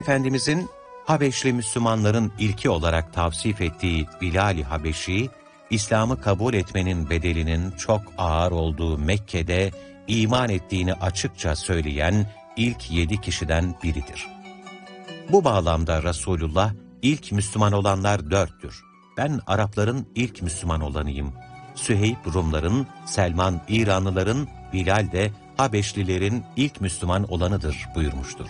Efendimizin Habeşli Müslümanların ilki olarak tavsif ettiği Bilal-i Habeşi, İslam'ı kabul etmenin bedelinin çok ağır olduğu Mekke'de iman ettiğini açıkça söyleyen ilk 7 kişiden biridir. Bu bağlamda Resulullah, ilk Müslüman olanlar 4'tür. Ben Arapların ilk Müslüman olanıyım. Süheyb Rumların, Selman İranlıların, Bilal de Habeşlilerin ilk Müslüman olanıdır buyurmuştur.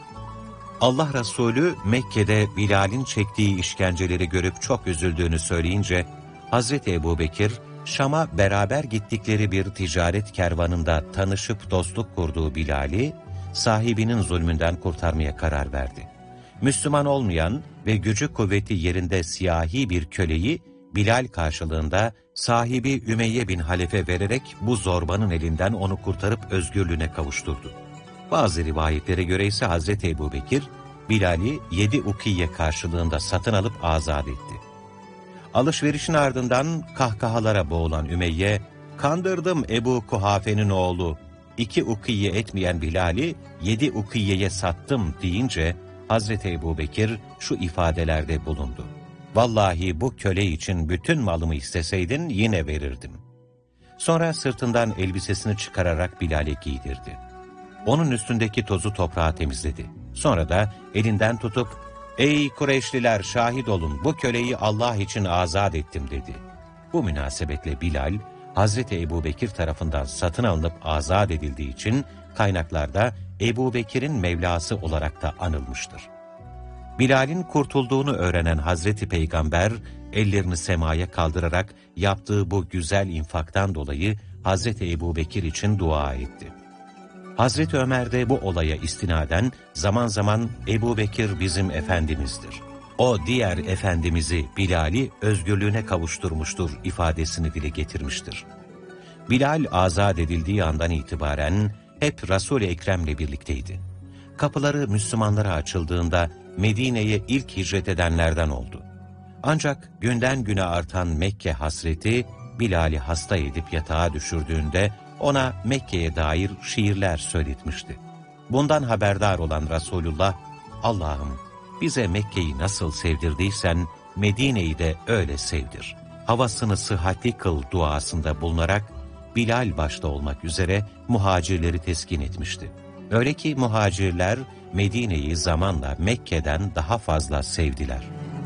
Allah Resulü Mekke'de Bilal'in çektiği işkenceleri görüp çok üzüldüğünü söyleyince, Hazreti Ebubekir, Şam'a beraber gittikleri bir ticaret kervanında tanışıp dostluk kurduğu Bilal'i, sahibinin zulmünden kurtarmaya karar verdi. Müslüman olmayan ve gücü kuvveti yerinde siyahi bir köleyi, Bilal karşılığında sahibi Ümeyye bin Halef'e vererek bu zorbanın elinden onu kurtarıp özgürlüğüne kavuşturdu. Bazı rivayetlere göre ise Hazreti Ebubekir, Bilal'i 7 ukiye karşılığında satın alıp azat etti. Alışverişin ardından kahkahalara boğulan Ümeyye, "Kandırdım Ebu Kuhafe'nin oğlu, 2 ukiye etmeyen Bilal'i 7 ukiyeye sattım" deyince, Hazreti Ebubekir şu ifadelerde bulundu: "Vallahi bu köle için bütün malımı isteseydin yine verirdim." Sonra sırtından elbisesini çıkararak Bilal'e giydirdi. Onun üstündeki tozu toprağa temizledi. Sonra da elinden tutup, "Ey Kureyşliler, şahit olun, bu köleyi Allah için azat ettim" dedi. Bu münasebetle Bilal, Hazreti Ebubekir tarafından satın alınıp azat edildiği için kaynaklarda Ebubekir'in Mevlası olarak da anılmıştır. Bilal'in kurtulduğunu öğrenen Hazreti Peygamber, ellerini semaya kaldırarak yaptığı bu güzel infaktan dolayı Hazreti Ebubekir için dua etti. Hazreti Ömer de bu olaya istinaden zaman zaman "Ebubekir bizim efendimizdir. O diğer efendimizi, Bilal'i özgürlüğüne kavuşturmuştur" ifadesini dile getirmiştir. Bilal azat edildiği andan itibaren hep Resul-i Ekrem'le birlikteydi. Kapıları Müslümanlara açıldığında Medine'ye ilk hicret edenlerden oldu. Ancak günden güne artan Mekke hasreti Bilal'i hasta edip yatağa düşürdüğünde ona Mekke'ye dair şiirler söyletmişti. Bundan haberdar olan Resulullah, "Allah'ım, bize Mekke'yi nasıl sevdirdiysen Medine'yi de öyle sevdir. Havasını sıhhatli kıl" duasında bulunarak Bilal başta olmak üzere muhacirleri teskin etmişti. Öyle ki muhacirler Medine'yi zamanla Mekke'den daha fazla sevdiler.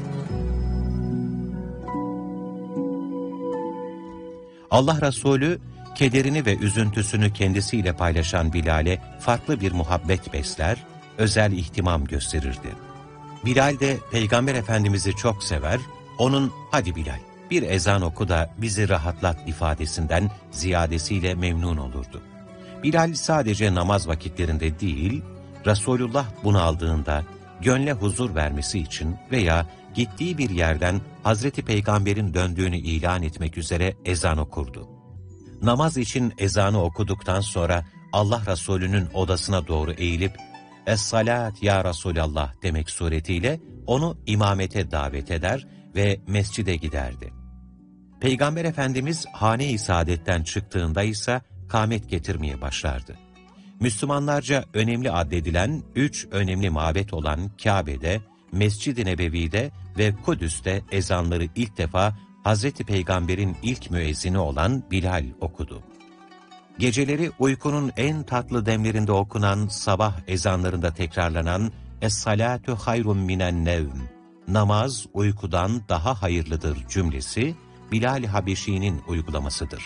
Allah Resulü, kederini ve üzüntüsünü kendisiyle paylaşan Bilal'e farklı bir muhabbet besler, özel ihtimam gösterirdi. Bilal de Peygamber Efendimiz'i çok sever, onun "Hadi Bilal, bir ezan oku da bizi rahatlat" ifadesinden ziyadesiyle memnun olurdu. Bilal sadece namaz vakitlerinde değil, Resulullah bunaldığında gönle huzur vermesi için veya gittiği bir yerden Hazreti Peygamber'in döndüğünü ilan etmek üzere ezan okurdu. Namaz için ezanı okuduktan sonra Allah Resulü'nün odasına doğru eğilip "Es-salat ya Resulallah" demek suretiyle onu imamete davet eder ve mescide giderdi. Peygamber Efendimiz hane-i saadetten çıktığında ise kâmet getirmeye başlardı. Müslümanlarca önemli addedilen 3 önemli mabet olan Kabe'de, Mescid-i Nebevi'de ve Kudüs'te ezanları ilk defa Hazreti Peygamber'in ilk müezzini olan Bilal okudu. Geceleri uykunun en tatlı demlerinde okunan sabah ezanlarında tekrarlanan "Es-salatu hayrun minen nevm", namaz uykudan daha hayırlıdır cümlesi Bilal-i Habeşi'nin uygulamasıdır.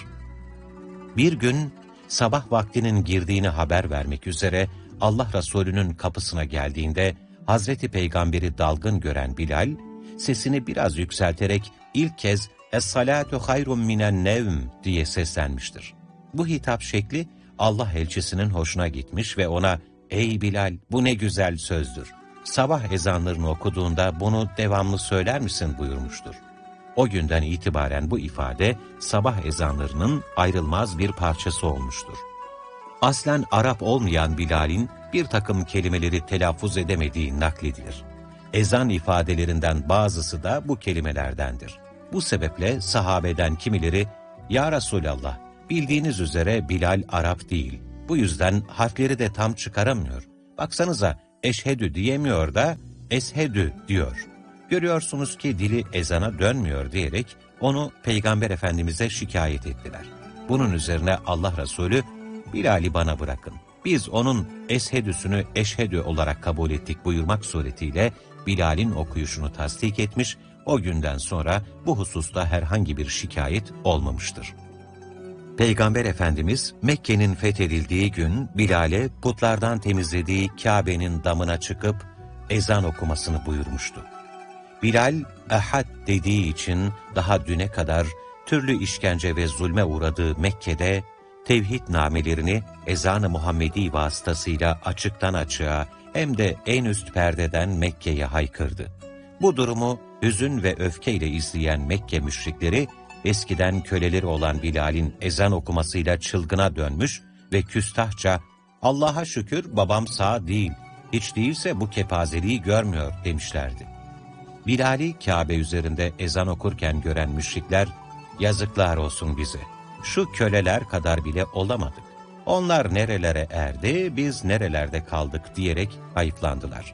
Bir gün sabah vaktinin girdiğini haber vermek üzere Allah Resulü'nün kapısına geldiğinde Hazreti Peygamber'i dalgın gören Bilal, sesini biraz yükselterek ilk kez "Es-salatu hayrun minen nevm" diye seslenmiştir. Bu hitap şekli Allah elçisinin hoşuna gitmiş ve ona "Ey Bilal, bu ne güzel sözdür. Sabah ezanlarını okuduğunda bunu devamlı söyler misin?" buyurmuştur. O günden itibaren bu ifade sabah ezanlarının ayrılmaz bir parçası olmuştur. Aslen Arap olmayan Bilal'in bir takım kelimeleri telaffuz edemediği nakledilir. Ezan ifadelerinden bazısı da bu kelimelerdendir. Bu sebeple sahabeden kimileri "Ya Resulallah, bildiğiniz üzere Bilal Arap değil. Bu yüzden harfleri de tam çıkaramıyor. Baksanıza eşhedü diyemiyor da eshedü diyor. Görüyorsunuz ki dili ezana dönmüyor diyerek onu Peygamber Efendimiz'e şikayet ettiler. Bunun üzerine Allah Resulü, Bilal'i bana bırakın, biz onun eshedüsünü eşhedü olarak kabul ettik buyurmak suretiyle Bilal'in okuyuşunu tasdik etmiş, o günden sonra bu hususta herhangi bir şikayet olmamıştır. Peygamber Efendimiz Mekke'nin fethedildiği gün Bilal'e putlardan temizlediği Kabe'nin damına çıkıp ezan okumasını buyurmuştu. Bilal, Ehad dediği için daha düne kadar türlü işkence ve zulme uğradığı Mekke'de tevhid namelerini ezan-ı Muhammedi vasıtasıyla açıktan açığa hem de en üst perdeden Mekke'ye haykırdı. Bu durumu hüzün ve öfkeyle izleyen Mekke müşrikleri, eskiden köleleri olan Bilal'in ezan okumasıyla çılgına dönmüş ve küstahça, "Allah'a şükür babam sağ değil, hiç değilse bu kepazeliği görmüyor" demişlerdi. Bilal'i Kabe üzerinde ezan okurken gören müşrikler, "Yazıklar olsun bize, şu köleler kadar bile olamadık. Onlar nerelere erdi, biz nerelerde kaldık" diyerek hayıflandılar.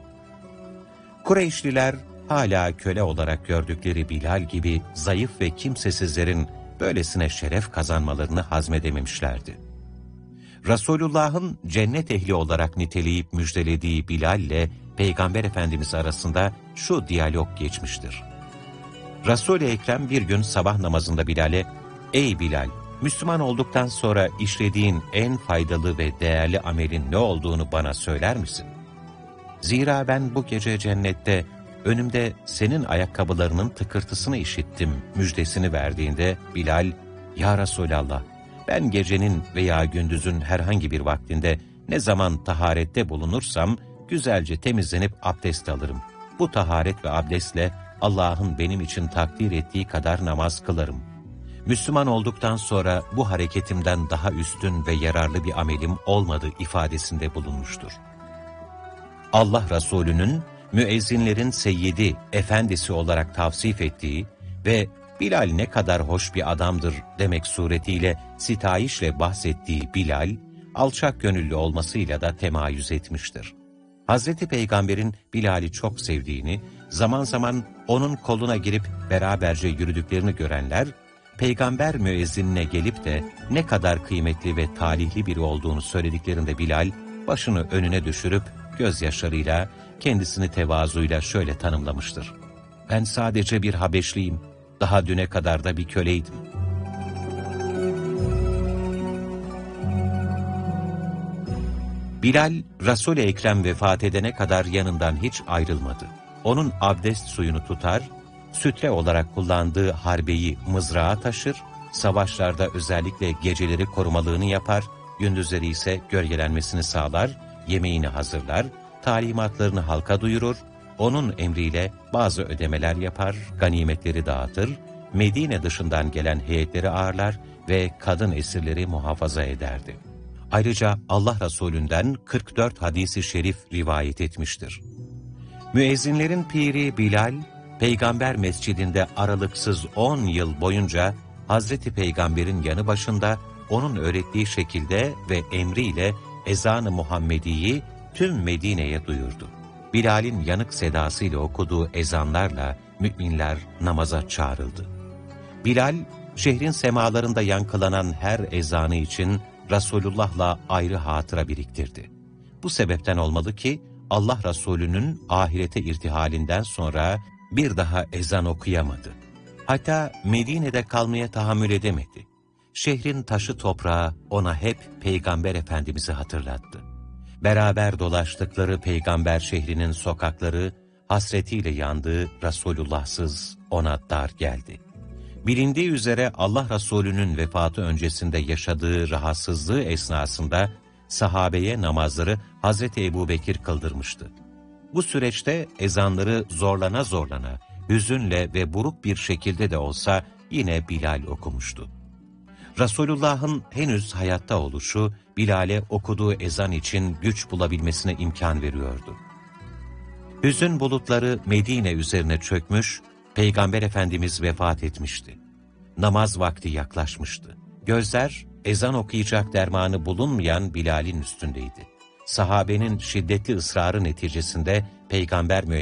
Kureyşliler, hala köle olarak gördükleri Bilal gibi zayıf ve kimsesizlerin böylesine şeref kazanmalarını hazmedememişlerdi. Resulullah'ın cennet ehli olarak niteleyip müjdelediği Bilal ile Peygamber Efendimiz arasında şu diyalog geçmiştir. Resul-i Ekrem bir gün sabah namazında Bilal'e, "Ey Bilal, Müslüman olduktan sonra işlediğin en faydalı ve değerli amelin ne olduğunu bana söyler misin? Zira ben bu gece cennette önümde senin ayakkabılarının tıkırtısını işittim" müjdesini verdiğinde Bilal, "Ya Resulallah, ben gecenin veya gündüzün herhangi bir vaktinde ne zaman taharette bulunursam güzelce temizlenip abdest alırım. Bu taharet ve abdestle Allah'ın benim için takdir ettiği kadar namaz kılarım. Müslüman olduktan sonra bu hareketimden daha üstün ve yararlı bir amelim olmadı" ifadesinde bulunmuştur. Allah Resulü'nün müezzinlerin seyyidi, efendisi olarak tavsif ettiği ve Bilal ne kadar hoş bir adamdır demek suretiyle sitayişle bahsettiği Bilal, alçak gönüllü olmasıyla da temayüz etmiştir. Hazreti Peygamber'in Bilal'i çok sevdiğini, zaman zaman onun koluna girip beraberce yürüdüklerini görenler, Peygamber müezzinine gelip de ne kadar kıymetli ve talihli biri olduğunu söylediklerinde Bilal, başını önüne düşürüp gözyaşlarıyla, kendisini tevazuyla şöyle tanımlamıştır: "Ben sadece bir Habeşliyim, daha düne kadar da bir köleydim." Bilal, Resul-i Ekrem vefat edene kadar yanından hiç ayrılmadı. Onun abdest suyunu tutar, sütre olarak kullandığı harbeyi mızrağa taşır, savaşlarda özellikle geceleri korumalığını yapar, gündüzleri ise gölgelenmesini sağlar, yemeğini hazırlar, talimatlarını halka duyurur, onun emriyle bazı ödemeler yapar, ganimetleri dağıtır, Medine dışından gelen heyetleri ağırlar ve kadın esirleri muhafaza ederdi. Ayrıca Allah Resulü'nden 44 hadis-i şerif rivayet etmiştir. Müezzinlerin piri Bilal, Peygamber mescidinde aralıksız 10 yıl boyunca Hazreti Peygamber'in yanı başında onun öğrettiği şekilde ve emriyle ezan-ı Muhammedi'yi tüm Medine'ye duyurdu. Bilal'in yanık sedasıyla okuduğu ezanlarla müminler namaza çağrıldı. Bilal, şehrin semalarında yankılanan her ezanı için Resulullah'la ayrı hatıra biriktirdi. Bu sebepten olmalı ki Allah Resulü'nün ahirete irtihalinden sonra bir daha ezan okuyamadı. Hatta Medine'de kalmaya tahammül edemedi. Şehrin taşı toprağı ona hep Peygamber Efendimiz'i hatırlattı. Beraber dolaştıkları Peygamber şehrinin sokakları hasretiyle yandığı Resulullah'sız ona dar geldi. Bilindiği üzere Allah Resulü'nün vefatı öncesinde yaşadığı rahatsızlığı esnasında sahabeye namazları Hazreti Ebubekir kıldırmıştı. Bu süreçte ezanları zorlana zorlana, hüzünle ve buruk bir şekilde de olsa yine Bilal okumuştu. Resulullah'ın henüz hayatta oluşu, Bilal'e okuduğu ezan için güç bulabilmesine imkan veriyordu. Hüzün bulutları Medine üzerine çökmüş, Peygamber Efendimiz vefat etmişti. Namaz vakti yaklaşmıştı. Gözler, ezan okuyacak dermanı bulunmayan Bilal'in üstündeydi. sahabenin şiddetli ısrarı neticesinde Peygamber